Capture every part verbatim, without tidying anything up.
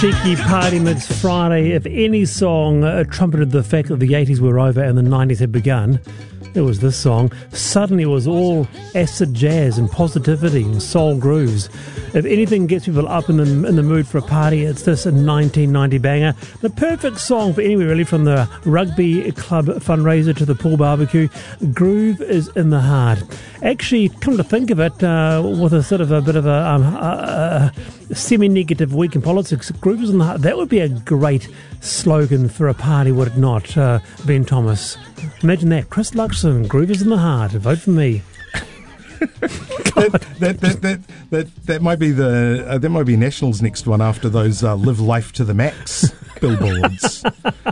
cheeky party mix Friday. If any song uh, trumpeted the fact that the eighties were over and the nineties had begun, it was this song. Suddenly it was all acid jazz and positivity and soul grooves. If anything gets people up in the, in the mood for a party, it's this a nineteen ninety banger. The perfect song for anywhere really, from the rugby club fundraiser to the pool barbecue. Groove is in the heart. Actually, come to think of it, uh, with a sort of a bit of a, um, a, a semi-negative week in politics, groove is in the heart. That would be a great slogan for a party, would it not, uh, Ben Thomas? Imagine that. Chris Luxon, groove is in the heart. Vote for me. that, that, that, that, that, that might be the uh, that might be National's next one after those uh, live life to the max billboards.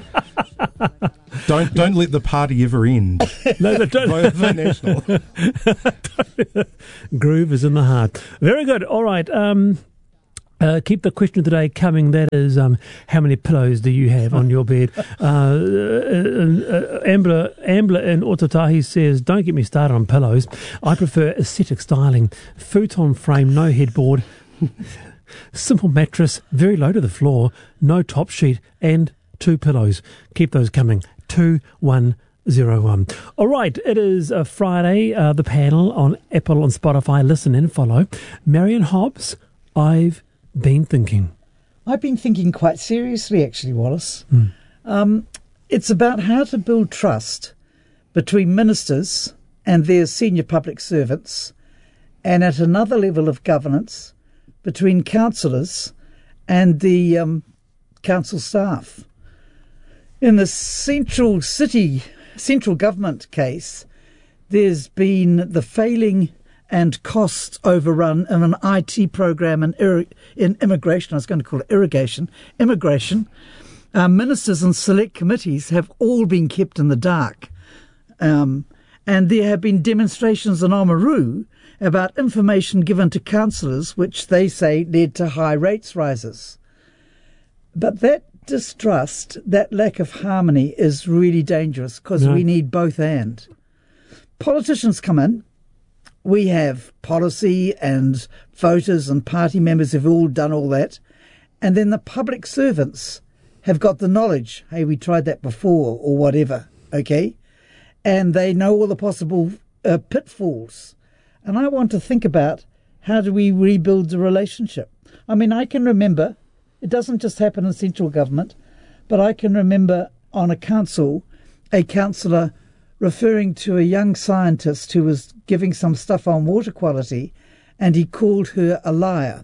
Don't don't let the party ever end. No, no, don't. Vote for National. Groove is in the heart. Very good. All right. Um, Uh, keep the question of the day coming. That is, um, how many pillows do you have on your bed? Uh, uh, uh, Ambler, Ambler in Otautahi says, don't get me started on pillows. I prefer aesthetic styling. Futon frame, no headboard. Simple mattress, very low to the floor. No top sheet and two pillows. Keep those coming. Two, one, Zero one. All right, it is a Friday. Uh, the panel on Apple and Spotify. Listen and follow. Marion Hobbs, I've been thinking. I've been thinking quite seriously, actually, Wallace. Mm. Um, it's about how to build trust between ministers and their senior public servants, and at another level of governance, between councillors and the um, council staff. In the central city, central government case, there's been the failing and cost overrun of an I T program in, ir- in immigration. I was going to call it irrigation. Immigration. Uh, ministers and select committees have all been kept in the dark. Um, and there have been demonstrations in Oamaru about information given to councillors, which they say led to high rates rises. But that distrust, that lack of harmony is really dangerous, because no. we need both and. Politicians come in. We have policy and voters and party members have all done all that. And then the public servants have got the knowledge. Hey, we tried that before or whatever, okay? And they know all the possible uh, pitfalls. And I want to think about, how do we rebuild the relationship? I mean, I can remember, it doesn't just happen in central government, but I can remember on a council, a councillor referring to a young scientist who was giving some stuff on water quality, and he called her a liar.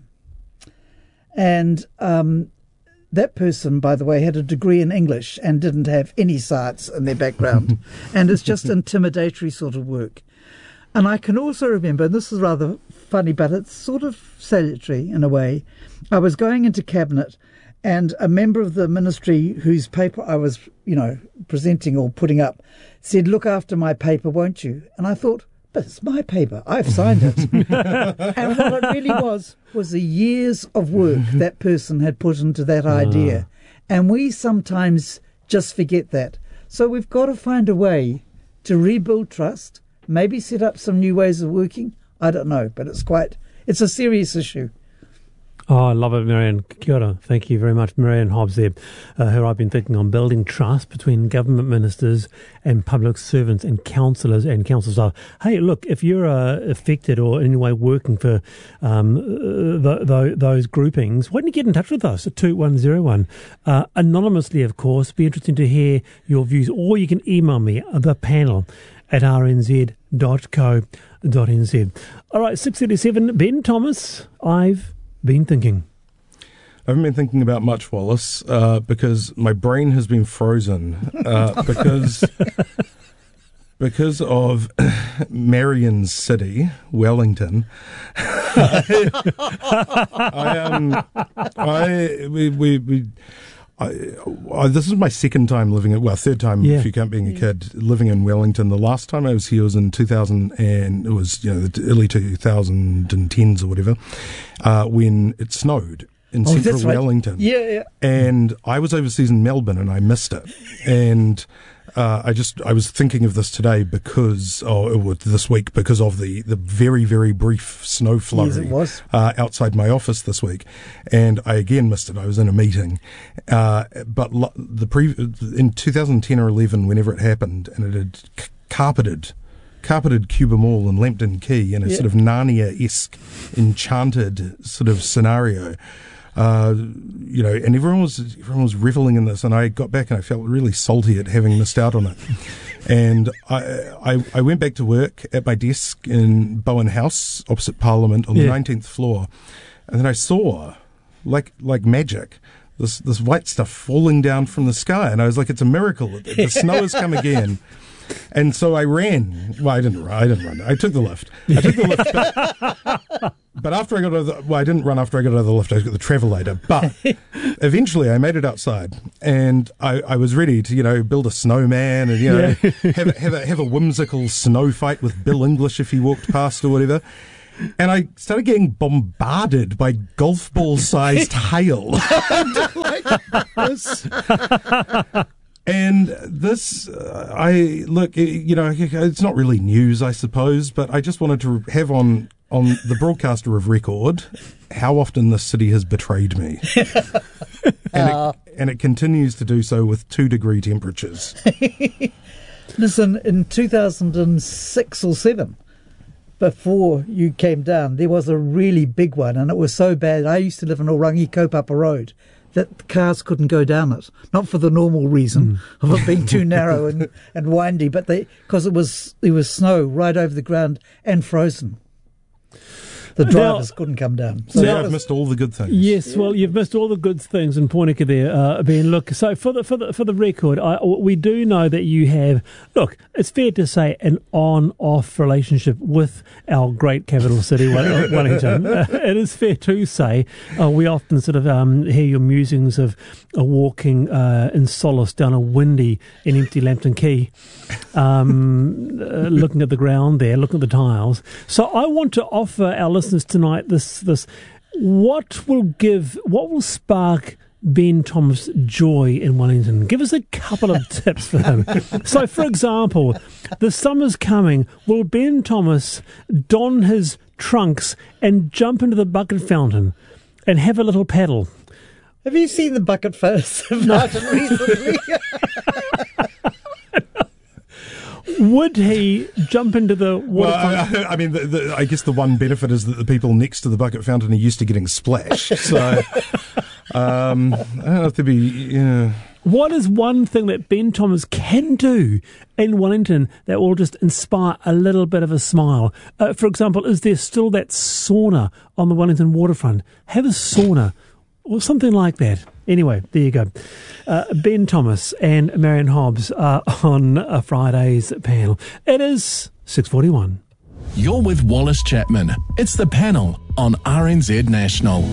And um, that person, by the way, had a degree in English and didn't have any science in their background. And it's just intimidatory sort of work. And I can also remember, and this is rather funny, but it's sort of salutary in a way, I was going into cabinet, and a member of the ministry whose paper I was, you know, presenting or putting up said, look after my paper, won't you? And I thought, but it's my paper. I've signed it. And what it really was, was the years of work that person had put into that idea. And we sometimes just forget that. So we've got to find a way to rebuild trust, maybe set up some new ways of working. I don't know, but it's quite, it's a serious issue. Oh, I love it, Marianne. Kia ora. Thank you very much, Marianne Hobbs there, uh, who I've been thinking on building trust between government ministers and public servants and councillors and council staff. Hey, look, if you're uh, affected or in any way working for um, th- th- those groupings, why don't you get in touch with us at two one zero one? Uh, anonymously, of course. Be interesting to hear your views. Or you can email me, the panel, at r n z dot co dot n z. All right, six thirty-seven, Ben Thomas, I've been thinking. I haven't been thinking about much, Wallace, uh, because my brain has been frozen uh, because because of Marion's city, Wellington. I, I um, I we we. we I, I, this is my second time living in, well, third time yeah. if you count being a kid, living in Wellington. The last time I was here was in two thousand, and it was, you know, the early twenty tens or whatever, uh, when it snowed in oh, central right. Wellington. Yeah, yeah. And I was overseas in Melbourne and I missed it. And uh, I just I was thinking of this today because, or this week, because of the, the very, very brief snow flurry Yes, it was. Uh, outside my office this week. And I again missed it. I was in a meeting. Uh, but lo- the pre- in two thousand ten or eleven, whenever it happened, and it had c- carpeted carpeted Cuba Mall and Lambton Quay in a yeah. sort of Narnia-esque enchanted sort of scenario. Uh, you know, and everyone was everyone was reveling in this, and I got back and I felt really salty at having missed out on it. And I, I, I went back to work at my desk in Bowen House, opposite Parliament, on Yeah. the nineteenth floor, and then I saw, like like magic, this this white stuff falling down from the sky, and I was like, it's a miracle. The snow has come again. And so I ran. Well, I didn't run. I didn't run. I took the lift. I took the lift. But, but after I got out of the, well, I didn't run after I got out of the lift. I got the travelator. But eventually I made it outside, and I, I was ready to, you know, build a snowman and, you know, Yeah. have, a, have, a, have a whimsical snow fight with Bill English if he walked past or whatever. And I started getting bombarded by golf ball sized hail. Like this. And this, uh, I look, you know, it's not really news, I suppose, but I just wanted to have on on the broadcaster of record how often this city has betrayed me, and, it, and it continues to do so with two degree temperatures. Listen, in two thousand six or seven, before you came down, there was a really big one, and it was so bad. I used to live in Orangi Kaupapa Road, that cars couldn't go down it. Not for the normal reason mm. of it being too narrow and, and windy, but because it was it was snow right over the ground and frozen. The drivers now, couldn't come down. So now I've missed all the good things. Yes, yeah. well, you've missed all the good things in Poinika there, uh, Ben. Look, so for the for the for the record, I, we do know that you have. Look, it's fair to say an on-off relationship with our great capital city, Wellington. uh, it is fair to say uh, we often sort of um, hear your musings of uh, walking uh, in solace down a windy and empty Lambton Quay, um, uh, looking at the ground there, looking at the tiles. So I want to offer our listeners tonight this this what will give what will spark Ben Thomas joy in Wellington. Give us a couple of tips for him. So, for example, the summer's coming. Will Ben Thomas don his trunks and jump into the bucket fountain and have a little paddle? Have you seen the bucket fountain recently? Would he jump into the water? Well, I, I mean, the, the, I guess the one benefit is that the people next to the bucket fountain are used to getting splashed. So, um, I don't know if there'd be. Yeah. What is one thing that Ben Thomas can do in Wellington that will just inspire a little bit of a smile? Uh, for example, is there still that sauna on the Wellington waterfront? Have a sauna or something like that. Anyway, there you go. Uh, Ben Thomas and Marion Hobbs are on a Friday's panel. It is six forty-one. You're with Wallace Chapman. It's the panel on R N Z National.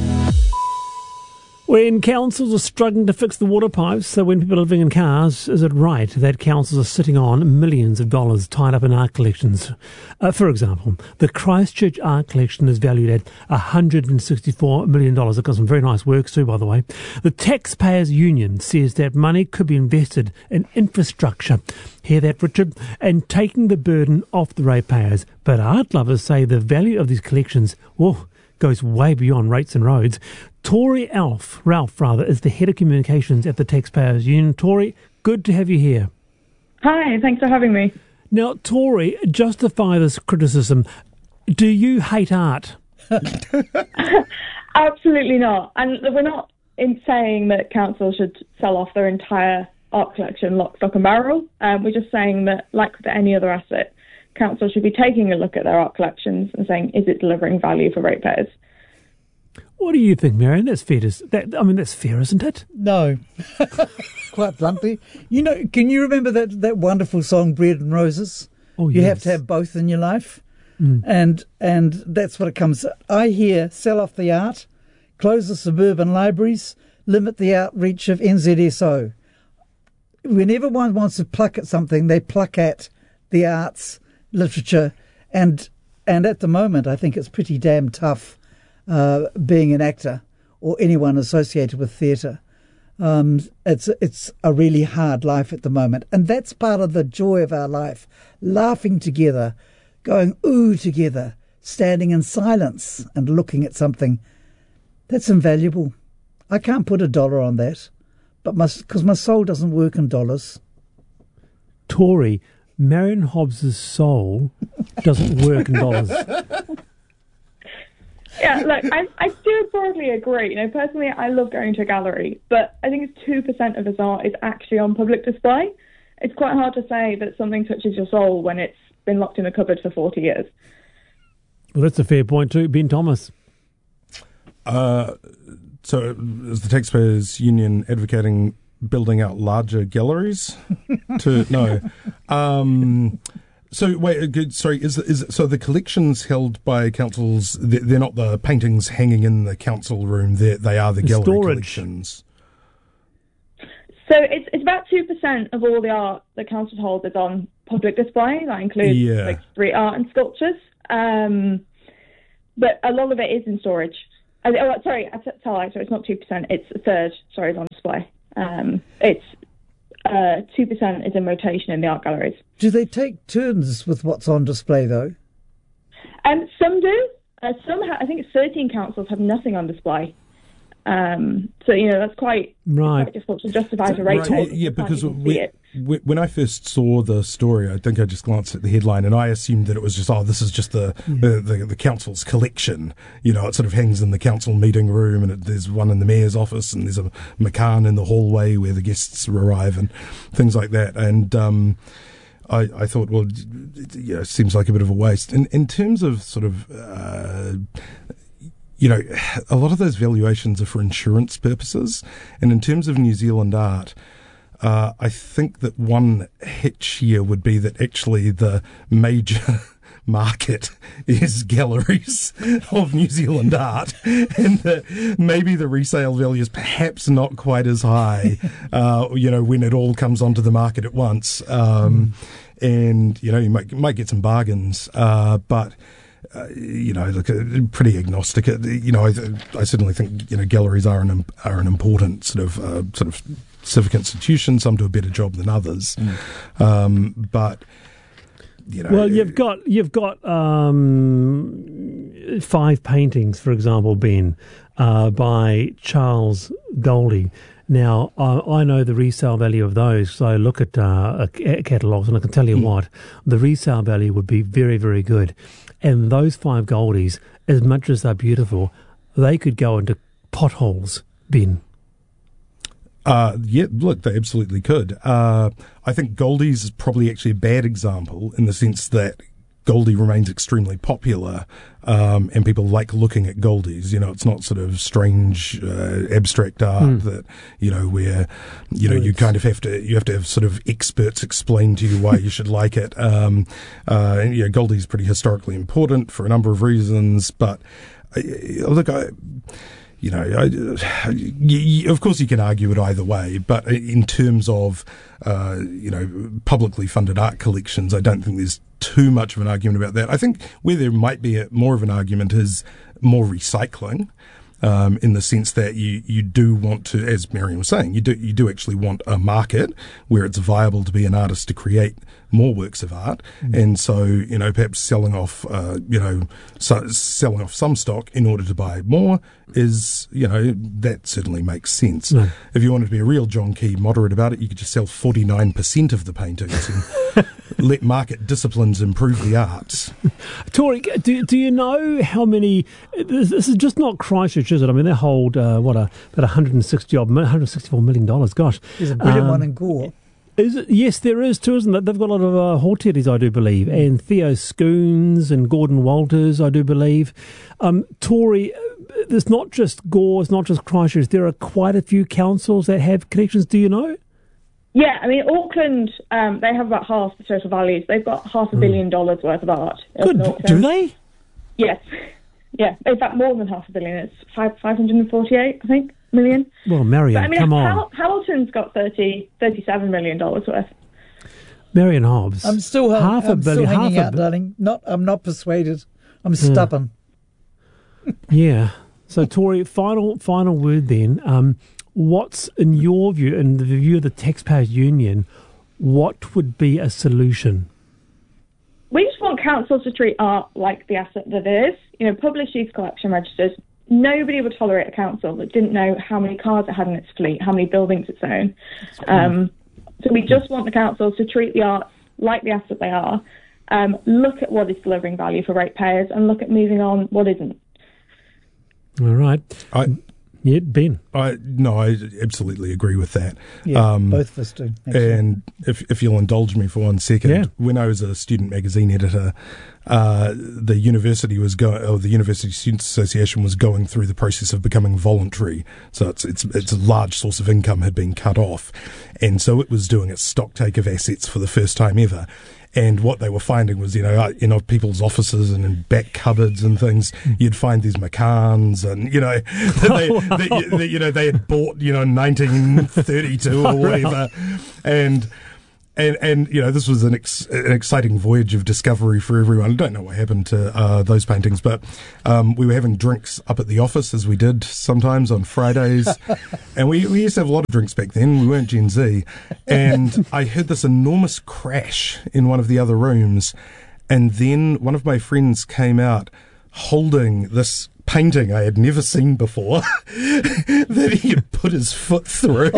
When councils are struggling to fix the water pipes, so when people are living in cars, is it right that councils are sitting on millions of dollars tied up in art collections? Uh, for example, the Christchurch Art Collection is valued at one hundred sixty-four million dollars. It's got some very nice works too, by the way. The Taxpayers Union says that money could be invested in infrastructure. Hear that, Richard? And taking the burden off the ratepayers. But art lovers say the value of these collections, whoa, goes way beyond rates and roads. Tori Alf, Ralph rather, is the head of communications at the Taxpayers Union. Tori, good to have you here. Hi, thanks for having me. Now, Tori, justify this criticism. Do you hate art? Absolutely not. And we're not in saying that council should sell off their entire art collection, lock, stock and barrel. Um, we're just saying that, like with any other asset, council should be taking a look at their art collections and saying, is it delivering value for ratepayers? What do you think, Marion? That's fair. To, that, I mean, that's fair, isn't it? No. Quite bluntly. You know, can you remember that, that wonderful song, Bread and Roses? Oh, you yes. have to have both in your life. Mm. And and that's what it comes. I hear sell off the art, close the suburban libraries, limit the outreach of N Z S O. Whenever one wants to pluck at something, they pluck at the arts, literature, and and at the moment, I think it's pretty damn tough uh, being an actor or anyone associated with theatre. Um, it's it's a really hard life at the moment, and that's part of the joy of our life: laughing together, going ooh together, standing in silence and looking at something. That's invaluable. I can't put a dollar on that, but my because my soul doesn't work in dollars. Tori, Marion Hobbs's soul doesn't work in dollars. Yeah, look, I, I do broadly agree. You know, personally, I love going to a gallery, but I think it's two percent of his art is actually on public display. It's quite hard to say that something touches your soul when it's been locked in a cupboard for forty years. Well, that's a fair point too. Ben Thomas. Uh, so is the Taxpayers Union advocating building out larger galleries? to No. Um... So wait, good. Sorry. Is is so the collections held by councils? They're, they're not the paintings hanging in the council room. They they are the gallery Storage. collections. So it's it's about two percent of all the art that council hold is on public display. That includes Yeah. like street art and sculptures. Um, but a lot of it is in storage. Uh, oh, sorry, I t- tell you, sorry, it's not two percent. It's a third. Sorry, is on display. Um, it's. Uh, two percent is in rotation in the art galleries. Do they take turns with what's on display, though? Um, some do. Uh, some, ha- I think it's thirteen councils have nothing on display. Um, so, you know, that's quite, Right. quite difficult to justify to rate. Right, yeah, because we, we, when I first saw the story, I think I just glanced at the headline and I assumed that it was just, oh, this is just the Yeah. the, the, the council's collection. You know, it sort of hangs in the council meeting room, and it, there's one in the mayor's office, and there's a McCann in the hallway where the guests arrive and things like that. And um, I, I thought, well, yeah, it seems like a bit of a waste. In, in terms of sort of... Uh, You know, a lot of those valuations are for insurance purposes. And in terms of New Zealand art, uh, I think that one hitch here would be that actually the major market is galleries of New Zealand art, and that maybe the resale value is perhaps not quite as high, uh, you know, when it all comes onto the market at once. Um, mm. And, you know, you might, might get some bargains, uh, but... Uh, you know, look, uh, pretty agnostic. Uh, you know, I, I certainly think you know galleries are an are an important sort of uh, sort of civic institution. Some do a better job than others, mm. um, but you know, well, you've got you've got um, five paintings, for example, Ben, uh, by Charles Goldie. Now, I, I know the resale value of those, so I look at uh, catalogues, and I can tell you mm. what, the resale value would be very, very good. And those five Goldies, as much as they're beautiful, they could go into potholes, Ben. Uh, yeah, look, they absolutely could. Uh, I think Goldie's is probably actually a bad example in the sense that Goldie remains extremely popular, um, and people like looking at Goldies. You know, it's not sort of strange, uh, abstract art mm. that, you know, where, you know, you kind of have to, you have to have sort of experts explain to you why you should like it. Um, uh, and, yeah, Goldie's pretty historically important for a number of reasons, but, uh, look, I, you know, I, you, you, of course you can argue it either way, but in terms of, uh, you know, publicly funded art collections, I don't think there's too much of an argument about that. I think where there might be a, more of an argument is more recycling, um, in the sense that you, you do want to, as Marion was saying, you do you do actually want a market where it's viable to be an artist to create more works of art, mm. and so you know perhaps selling off uh, you know so, selling off some stock in order to buy more is you know that certainly makes sense. Mm. If you wanted to be a real John Key moderate about it, you could just sell forty-nine percent of the paintings and let market disciplines improve the arts. Tori, do do you know how many? This, this is just not Christchurch, is it? I mean, they hold uh, what a, about one hundred sixty odd, one hundred sixty-four million dollars. Gosh, there's a brilliant um, one in Gore. Is it? Yes, there is too, isn't it? They've got a lot of uh, Hortettis, I do believe, and Theo Scoons and Gordon Walters, I do believe. Um, Tori, there's not just Gore, it's not just Christchurch. There are quite a few councils that have connections. Do you know? Yeah, I mean, Auckland, um, they have about half the total values. They've got half a billion dollars worth of art. Good. Do they? Yes. Yeah, in fact, more than half a billion. It's five, five hundred forty-eight, I think, million. Well, Marion, but, I mean, come Hamil- on. Hamilton's got thirty, thirty-seven million dollars worth. Marion Hobbs. I'm still, half I'm a billion, still hanging half out, a, darling. Not, I'm not persuaded. I'm stubborn. Yeah. So, Tori, final final word then. Um, what's, in your view, in the view of the Taxpayers Union, what would be a solution? We just want councils to treat art like the asset that it is. You know, publish these collection registers. Nobody would tolerate a council that didn't know how many cars it had in its fleet, how many buildings it's owned. Um, so we just want the councils to treat the arts like the asset they are. Um, look at what is delivering value for ratepayers and look at moving on what isn't. All right. I, yeah, Ben. I no, I absolutely agree with that. Yeah, um, both of us do. Actually. And if if you'll indulge me for one second, Yeah. when I was a student magazine editor, uh, the university was going, or the University Students Association was going through the process of becoming voluntary. So it's it's it's a large source of income had been cut off, and so it was doing its stock take of assets for the first time ever. And what they were finding was, you know, uh, in people's offices and in back cupboards and things, you'd find these Macans, and you know, that they, Oh, wow. that, that, you know, they had bought, you know, in nineteen thirty-two or whatever, and. And, and you know, this was an, ex- an exciting voyage of discovery for everyone. I don't know what happened to uh, those paintings, but um, we were having drinks up at the office, as we did sometimes on Fridays. And we, we used to have a lot of drinks back then. We weren't Gen Z. And I heard this enormous crash in one of the other rooms. And then one of my friends came out holding this painting I had never seen before that he had put his foot through.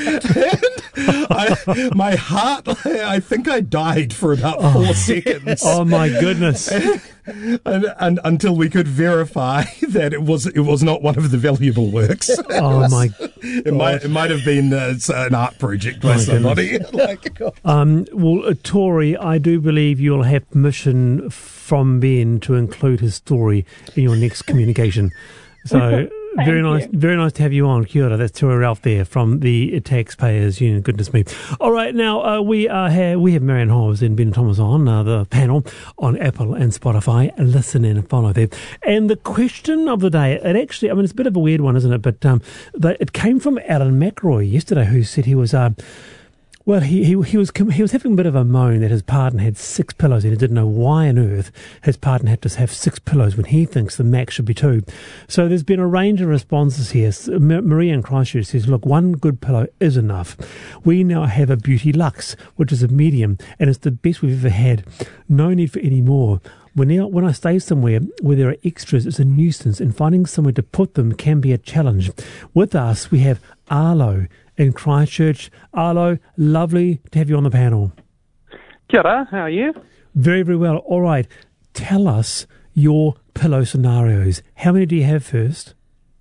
And I, my heart, I think I died for about four Oh. seconds. Oh, my goodness. And, and until we could verify that it was it was not one of the valuable works. Oh, my. It might it might have been uh, an art project by My somebody. Like, Um, well, uh, Tori, I do believe you'll have permission from Ben to include his story in your next communication. So very nice, you. very nice to have you on. Kia ora, that's Tori Ralph there from the Taxpayers Union. Goodness me! All right, now uh, we are here, we have Marion Hobbs and Ben Thomas on uh, the panel on Apple and Spotify. Listen and follow them. And the question of the day, it actually, I mean, it's a bit of a weird one, isn't it? But um, the, it came from Alan McRoy yesterday, who said he was. Uh, Well, he, he he was he was having a bit of a moan that his partner had six pillows and he didn't know why on earth his partner had to have six pillows when he thinks the max should be two. So there's been a range of responses here. Maria in Christchurch says, look, one good pillow is enough. We now have a Beauty Luxe, which is a medium, and it's the best we've ever had. No need for any more. When I, when I stay somewhere where there are extras, it's a nuisance, and finding somewhere to put them can be a challenge. With us, we have Arlo in Christchurch. Arlo, lovely to have you on the panel. Kia ora, how are you? Very, very well. All right, tell us your pillow scenarios. How many do you have first?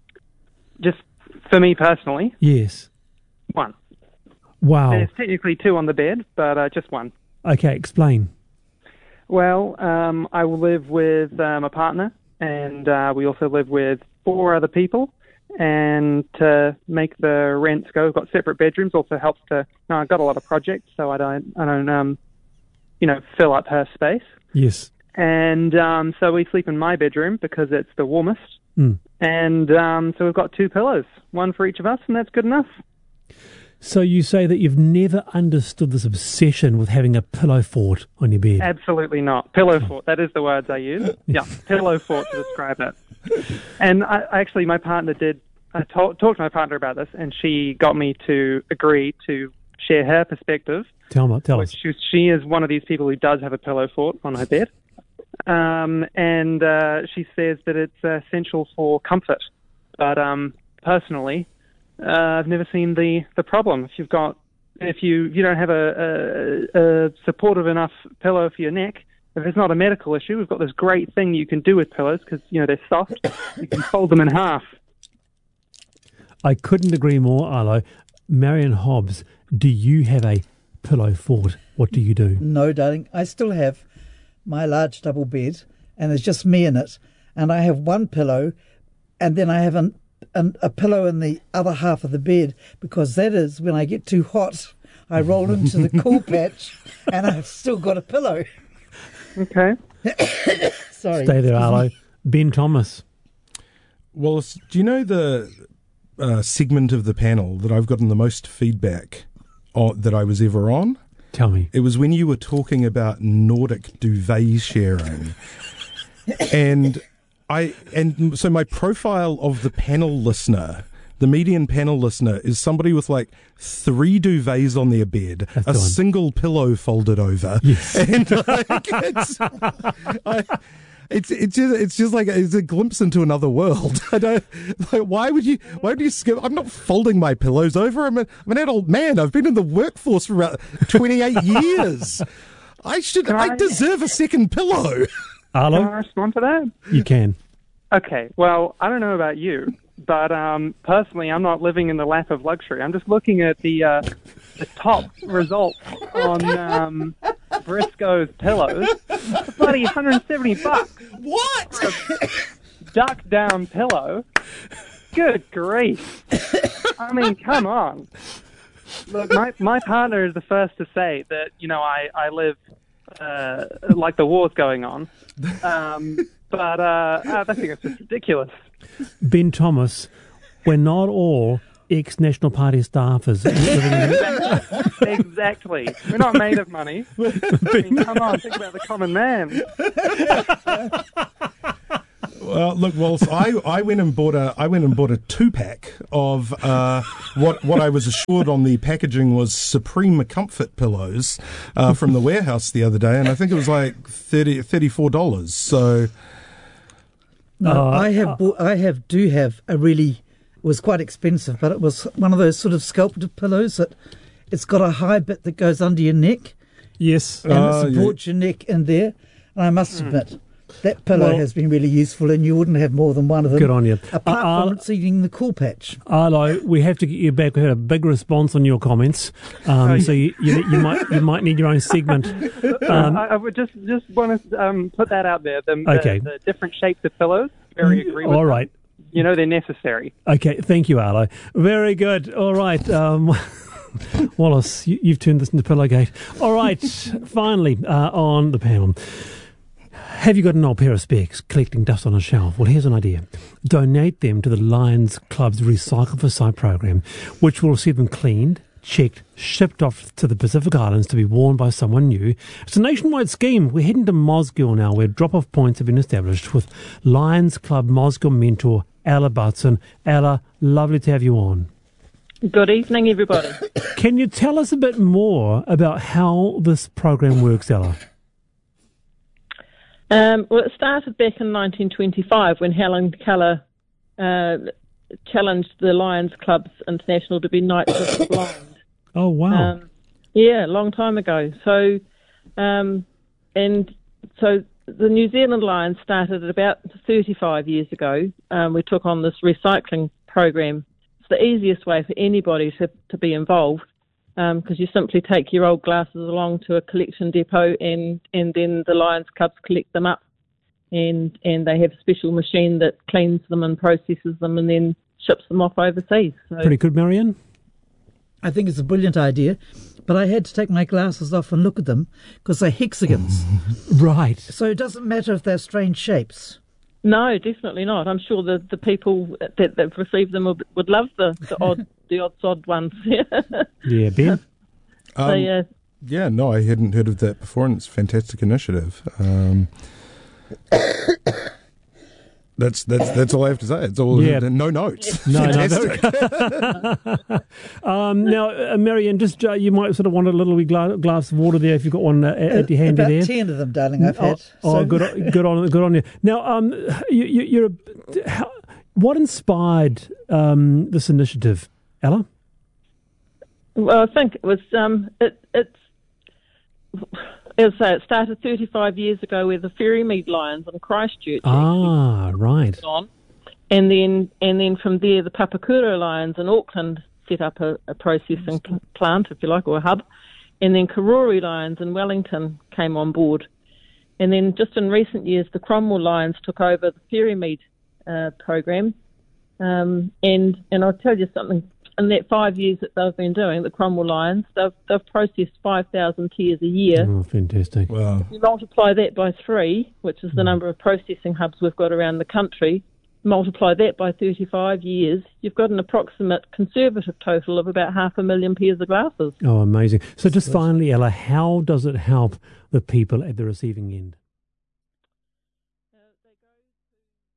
Just for me personally, Yes. one. Wow. There's technically two on the bed, but uh, just one. Okay, explain. Well, um, I will live with um, a partner, and uh, we also live with four other people. And to make the rents go, we've got separate bedrooms. Also helps to. No, I've got a lot of projects, so I don't, I don't, um, you know, fill up her space. Yes. And um, so we sleep in my bedroom because it's the warmest. Mm. And um, so we've got two pillows, one for each of us, and that's good enough. So you say that you've never understood this obsession with having a pillow fort on your bed. Absolutely not. Pillow fort. That is the words I use. Yeah, pillow fort to describe it. And I, actually, my partner did. I talk, talked to my partner about this, and she got me to agree to share her perspective. Tell me, tell us. Which she, she is one of these people who does have a pillow fort on her bed, um, and uh, she says that it's uh, essential for comfort. But um, personally, uh, I've never seen the, the problem. If you've got, if you you don't have a, a, a supportive enough pillow for your neck. If it's not a medical issue, we've got this great thing you can do with pillows because, you know, they're soft. You can fold them in half. I couldn't agree more, Arlo. Marion Hobbs, do you have a pillow fort? What do you do? No, darling. I still have my large double bed, and there's just me in it. And I have one pillow, and then I have an, an, a pillow in the other half of the bed, because that is when I get too hot, I roll into the cool patch, and I've still got a pillow. Okay. Sorry. Stay there, Arlo. Ben Thomas. Wallace, do you know the uh, segment of the panel that I've gotten the most feedback on, that I was ever on? Tell me. It was when you were talking about Nordic duvet sharing. and I and so my profile of the panel listener the median panel listener is somebody with like three duvets on their bed, That's a the one. single pillow folded over, Yes. and like, it's, I, it's it's just it's just like it's a glimpse into another world. I don't like. Why would you? Why would you skip? I'm not folding my pillows over. I'm, a, I'm an adult man. I've been in the workforce for about twenty-eight years. I should. Can I I- deserve a second pillow. Can I Arlo, respond to that? you can. Okay, well, I don't know about you, but um, personally, I'm not living in the lap of luxury. I'm just looking at the uh, the top results on um, Briscoe's pillows. It's bloody one hundred seventy bucks. What? Duck down pillow. Good grief! I mean, come on. Look, my my partner is the first to say that you know I I live uh, like the war's going on. Um, But uh, I think it's just ridiculous. Ben Thomas, we're not all ex-National Party staffers. Exactly. exactly. We're not made of money. I mean, come on, think about the common man. Well, look, Wallace, I, I went and bought a I went and bought a two pack of uh, what what I was assured on the packaging was Supreme Comfort pillows uh, from the warehouse the other day, and I think it was like thirty thirty-four dollars. So. No, Uh, I have bought, I have do have a really it was quite expensive, but it was one of those sort of sculpted pillows that it's got a high bit that goes under your neck Yes. and Oh, it supports your neck in there. And I must admit that pillow Well- has been really useful, and you wouldn't have more than one of them. Good on you. Apart Uh, from it's eating the cool patch. Arlo, we have to get you back. We had a big response on your comments, um, so you, you, you might you might need your own segment. Um, I, I would just just want to um, put that out there. The, Okay. the, the different shapes of pillows, very agree with all them. right. You know they're necessary. Okay. Thank you, Arlo. Very good. All right. Um, Wallace, you, you've turned this into Pillowgate. All right. Finally, uh, on the panel. Have you got an old pair of specs collecting dust on a shelf? Well, here's an idea. Donate them to the Lions Club's Recycle for Sight program, which will see them cleaned, checked, shipped off to the Pacific Islands to be worn by someone new. It's a nationwide scheme. We're heading to Mosgiel now, where drop-off points have been established with Lions Club Mosgiel mentor Ella Butson. Ella, lovely to have you on. Good evening, everybody. Can you tell us a bit more about how this program works, Ella? Um, well, it started back in nineteen twenty-five when Helen Keller uh, challenged the Lions Club's International to be Knights of the Blind. Oh, wow. Um, yeah, a long time ago. So, um, and so the New Zealand Lions started about thirty-five years ago. Um, we took on this recycling program. It's the easiest way for anybody to, to be involved, because um, you simply take your old glasses along to a collection depot, and, and then the Lions Clubs collect them up, and and they have a special machine that cleans them and processes them and then ships them off overseas. So, Pretty good, Marianne? I think it's a brilliant idea, but I had to take my glasses off and look at them because they're hexagons. Right. So it doesn't matter if they're strange shapes. no, definitely not. I'm sure the, the people that, that receive them would, would love the, the odd the odd odd ones. Yeah, Ben? Um, so, uh, Yeah, no, I hadn't heard of that before, and it's a fantastic initiative. Um, that's that's that's all I have to say. It's all Yeah. no notes. No, no, Fantastic. Um, now, uh, Marianne, just uh, you might sort of want a little wee gla- glass of water there if you've got one uh, at your handy About there. ten of them, darling, I've had. Oh, oh So- good, on- good on, good on you. Now, um, you, you, you're a, how, what inspired um, this initiative, Ella? well, I think it was um, it, it's. As I say, it started thirty-five years ago with the Ferrymead Lions in Christchurch. Ah, right. On. And then and then from there, the Papakura Lions in Auckland set up a, a processing pl- plant, if you like, or a hub. And then Karori Lions in Wellington came on board. And then just in recent years, the Cromwell Lions took over the Ferrymead uh, program. Um, and and I'll tell you something. In that five years that they've been doing, the Cromwell Lions, they've, they've processed five thousand tiers a year. Oh, fantastic. Wow. You multiply that by three, which is the number of processing hubs we've got around the country, multiply that by thirty-five years, you've got an approximate conservative total of about half a million pairs of glasses. Oh, amazing. So just finally, Ella, how does it help the people at the receiving end?